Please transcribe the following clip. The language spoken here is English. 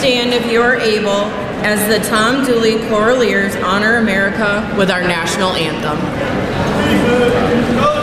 stand if you are able as the Tom Dooley Choraleers honor America with our national anthem.